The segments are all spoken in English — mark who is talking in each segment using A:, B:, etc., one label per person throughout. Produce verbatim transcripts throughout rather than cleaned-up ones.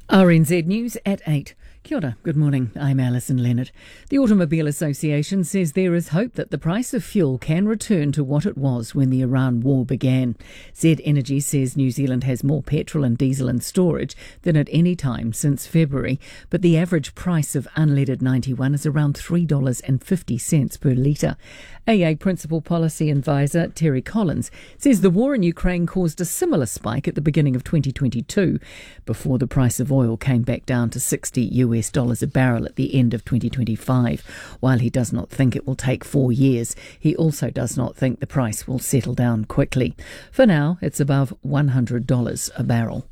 A: R N Z News at eight. Kia ora, good morning, I'm Alison Leonard. The Automobile Association says there is hope that the price of fuel can return to what it was when the Iran war began. Z Energy says New Zealand has more petrol and diesel in storage than at any time since February, but the average price of unleaded ninety-one is around three dollars fifty per litre. A A Principal Policy Advisor Terry Collins says the war in Ukraine caused a similar spike at the beginning of twenty twenty-two, before the price of oil came back down to sixty U S dollars a barrel at the end of twenty twenty-five. While he does not think it will take four years, he also does not think the price will settle down quickly. For now, it's above one hundred dollars a barrel.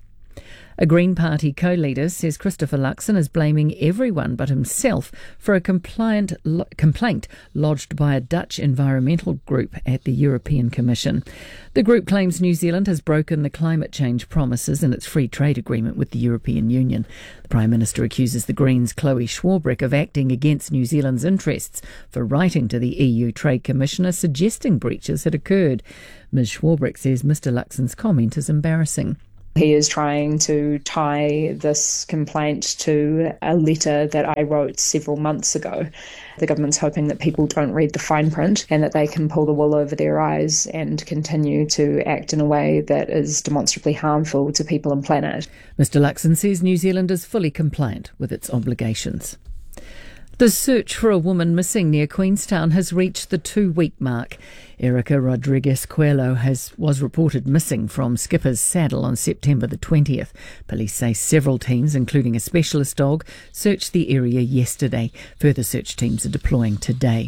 A: A Green Party co-leader says Christopher Luxon is blaming everyone but himself for a compliant, lo- complaint lodged by a Dutch environmental group at the European Commission. The group claims New Zealand has broken the climate change promises in its free trade agreement with the European Union. The Prime Minister accuses the Greens' Chloe Swarbrick of acting against New Zealand's interests for writing to the E U Trade Commissioner suggesting breaches had occurred. Miz Swarbrick says Mr Luxon's comment is embarrassing.
B: He is trying to tie this complaint to a letter that I wrote several months ago. The government's hoping that people don't read the fine print and that they can pull the wool over their eyes and continue to act in a way that is demonstrably harmful to people and planet.
A: Mr Luxon says New Zealand is fully compliant with its obligations. The search for a woman missing near Queenstown has reached the two-week mark. Erica Rodriguez Coelho has, was reported missing from Skipper's Saddle on September the twentieth. Police say several teams, including a specialist dog, searched the area yesterday. Further search teams are deploying today.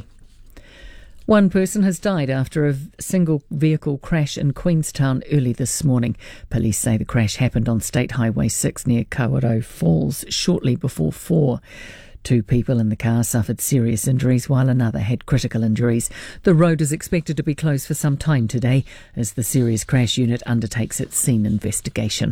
A: One person has died after a single vehicle crash in Queenstown early this morning. Police say the crash happened on State Highway six near Kawerau Falls shortly before four. Two people in the car suffered serious injuries while another had critical injuries. The road is expected to be closed for some time today as the serious crash unit undertakes its scene investigation.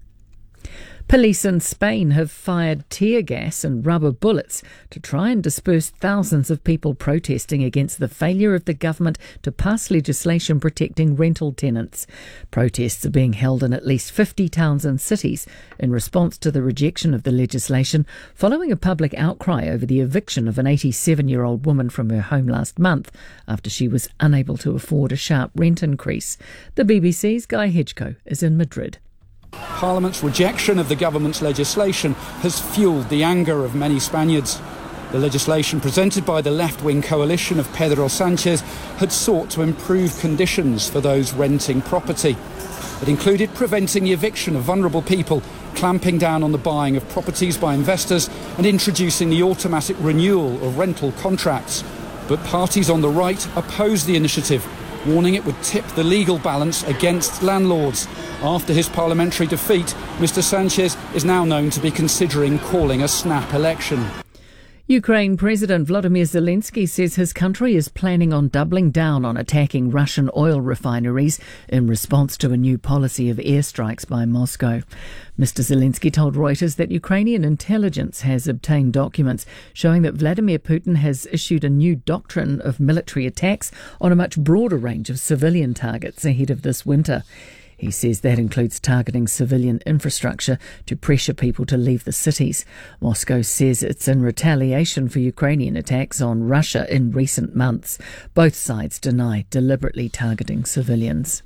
A: Police in Spain have fired tear gas and rubber bullets to try and disperse thousands of people protesting against the failure of the government to pass legislation protecting rental tenants. Protests are being held in at least fifty towns and cities in response to the rejection of the legislation following a public outcry over the eviction of an eighty-seven-year-old woman from her home last month after she was unable to afford a sharp rent increase. The B B C's Guy Hedgecoe is in Madrid.
C: Parliament's rejection of the government's legislation has fuelled the anger of many Spaniards. The legislation presented by the left-wing coalition of Pedro Sánchez had sought to improve conditions for those renting property. It included preventing the eviction of vulnerable people, clamping down on the buying of properties by investors and introducing the automatic renewal of rental contracts. But parties on the right opposed the initiative, warning it would tip the legal balance against landlords. After his parliamentary defeat, Mr Sánchez is now known to be considering calling a snap election.
A: Ukraine President Volodymyr Zelensky says his country is planning on doubling down on attacking Russian oil refineries in response to a new policy of airstrikes by Moscow. Mister Zelensky told Reuters that Ukrainian intelligence has obtained documents showing that Vladimir Putin has issued a new doctrine of military attacks on a much broader range of civilian targets ahead of this winter. He says that includes targeting civilian infrastructure to pressure people to leave the cities. Moscow says it's in retaliation for Ukrainian attacks on Russia in recent months. Both sides deny deliberately targeting civilians.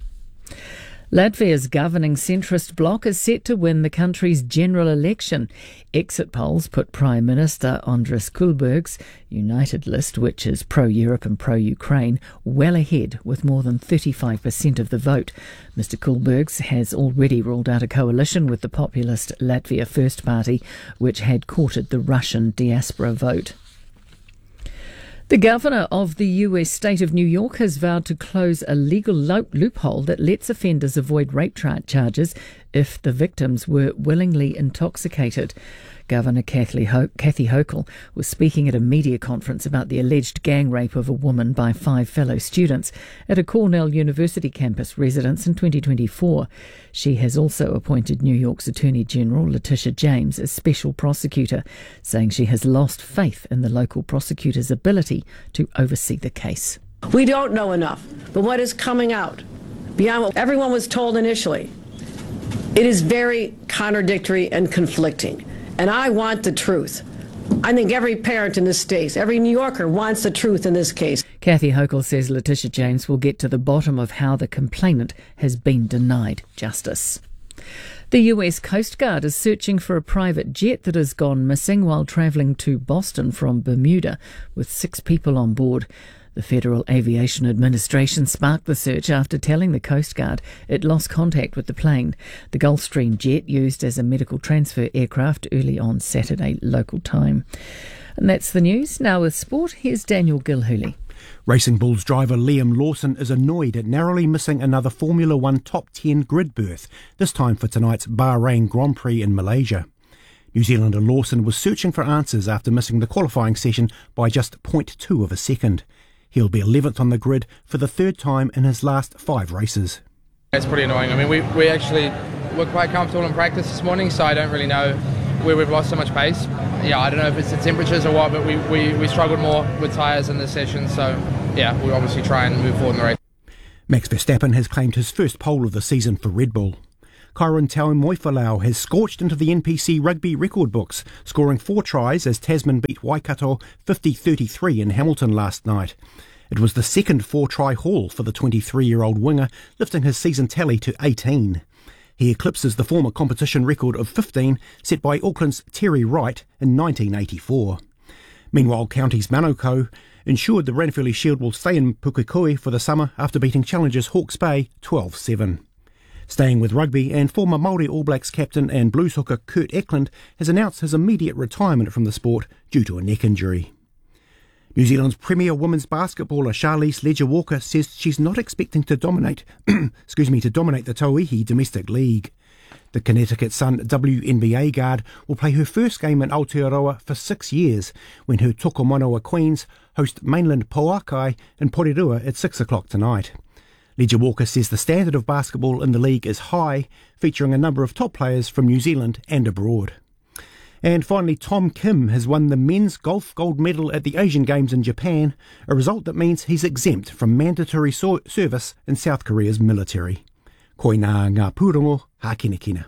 A: Latvia's governing centrist bloc is set to win the country's general election. Exit polls put Prime Minister Andris Kulberg's United List, which is pro-Europe and pro-Ukraine, well ahead with more than thirty-five percent of the vote. Mister Kulbergs has already ruled out a coalition with the populist Latvia First Party, which had courted the Russian diaspora vote. The governor of the U S state of New York has vowed to close a legal lo- loophole that lets offenders avoid rape tra- charges if the victims were willingly intoxicated. Governor Kathy, Ho- Kathy Hochul was speaking at a media conference about the alleged gang rape of a woman by five fellow students at a Cornell University campus residence in twenty twenty-four. She has also appointed New York's Attorney General Letitia James as special prosecutor, saying she has lost faith in the local prosecutor's ability to oversee the case.
D: We don't know enough, but what is coming out, beyond what everyone was told initially, It is very contradictory and conflicting, and I want the truth. I think every parent in this state, every New Yorker wants the truth in this case.
A: Kathy Hochul says Letitia James will get to the bottom of how the complainant has been denied justice. The U S Coast Guard is searching for a private jet that has gone missing while travelling to Boston from Bermuda with six people on board. The Federal Aviation Administration sparked the search after telling the Coast Guard it lost contact with the plane. The Gulfstream jet used as a medical transfer aircraft early on Saturday local time. And that's the news. Now with sport, here's Daniel Gilhooly.
E: Racing Bulls driver Liam Lawson is annoyed at narrowly missing another Formula One top ten grid berth, this time for tonight's Bahrain Grand Prix in Malaysia. New Zealander Lawson was searching for answers after missing the qualifying session by just zero point two of a second. He'll be eleventh on the grid for the third time in his last five races.
F: It's pretty annoying. I mean, we, we actually were quite comfortable in practice this morning, so I don't really know where we've lost so much pace. Yeah, I don't know if it's the temperatures or what, but we, we, we struggled more with tyres in this session, so yeah, we'll obviously try and move forward in the race.
E: Max Verstappen has claimed his first pole of the season for Red Bull. Kyron Taumoefalau has scorched into the N P C rugby record books, scoring four tries as Tasman beat Waikato fifty thirty-three in Hamilton last night. It was the second four-try haul for the twenty-three-year-old winger, lifting his season tally to eighteen. He eclipses the former competition record of fifteen set by Auckland's Terry Wright in nineteen eighty-four. Meanwhile, Counties Manukau ensured the Ranfurly Shield will stay in Pukekohe for the summer after beating challengers Hawke's Bay twelve seven. Staying with rugby, and former Māori All Blacks captain and blues hooker Kurt Eklund has announced his immediate retirement from the sport due to a neck injury. New Zealand's premier women's basketballer Charlize Leger-Walker says she's not expecting to dominate, excuse me, to dominate the Tauihi domestic league. The Connecticut Sun W N B A guard will play her first game in Aotearoa for six years when her Tokomanoa Queens host mainland Pouakai in Porirua at six o'clock tonight. Leger-Walker says the standard of basketball in the league is high, featuring a number of top players from New Zealand and abroad. And finally, Tom Kim has won the men's golf gold medal at the Asian Games in Japan, a result that means he's exempt from mandatory so- service in South Korea's military. Koe nā ngā pūrongo, hākinakina.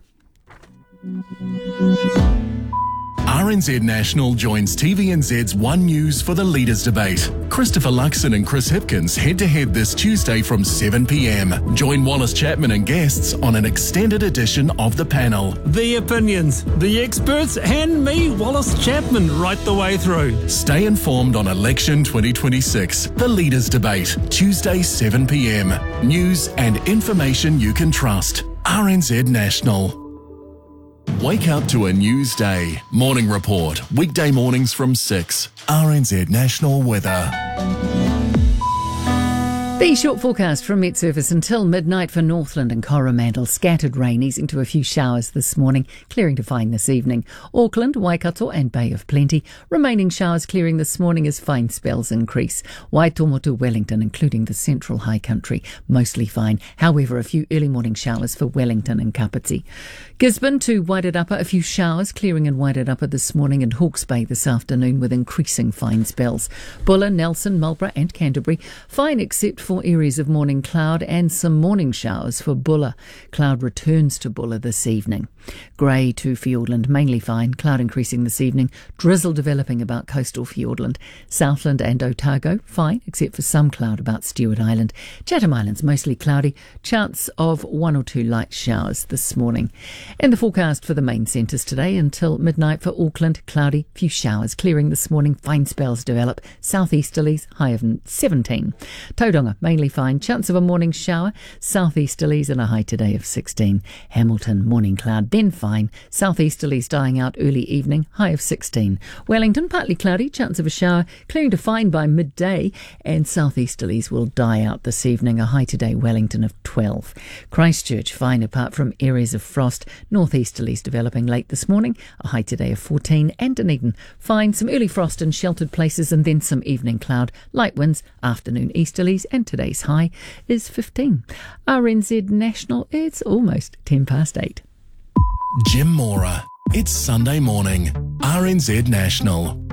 G: R N Z National joins T V N Z's One News for the Leaders Debate. Christopher Luxon and Chris Hipkins head-to-head this Tuesday from seven p.m. Join Wallace Chapman and guests on an extended edition of the panel.
H: The opinions, the experts, and me, Wallace Chapman, right the way through.
G: Stay informed on Election twenty twenty-six, The Leaders Debate, Tuesday seven p.m. News and information you can trust. R N Z National. Wake up to a news day. Morning Report. Weekday mornings from six. R N Z National Weather.
A: The short forecast from Met Service until midnight for Northland and Coromandel. Scattered rain easing to a few showers this morning, clearing to fine this evening. Auckland, Waikato and Bay of Plenty. Remaining showers clearing this morning as fine spells increase. Waitomo to Wellington, including the central high country, mostly fine. However, a few early morning showers for Wellington and Kapiti. Gisborne to Wairarapa, a few showers clearing in Wairarapa this morning, and Hawke's Bay this afternoon with increasing fine spells. Buller, Nelson, Marlborough and Canterbury, fine except for areas of morning cloud and some morning showers for Buller. Cloud returns to Buller this evening. Grey to Fiordland, mainly fine. Cloud increasing this evening. Drizzle developing about coastal Fiordland. Southland and Otago, fine, except for some cloud about Stewart Island. Chatham Islands, mostly cloudy. Chance of one or two light showers this morning. And the forecast for the main centres today until midnight for Auckland, cloudy, few showers. Clearing this morning, fine spells develop. Southeasterlies, high of seventeen. Tauranga, mainly fine. Chance of a morning shower. Southeasterlies and a high today of sixteen. Hamilton, morning cloud, then fine. Southeasterlies dying out early evening, high of sixteen. Wellington, partly cloudy, chance of a shower, clearing to fine by midday, and southeasterlies will die out this evening, a high today Wellington of twelve. Christchurch, fine apart from areas of frost. Northeasterlies developing late this morning, a high today of fourteen. And Dunedin, fine, some early frost in sheltered places and then some evening cloud. Light winds, afternoon easterlies, and today's high is fifteen. R N Z National, it's almost ten past eight.
G: Jim Mora. It's Sunday morning. R N Z National.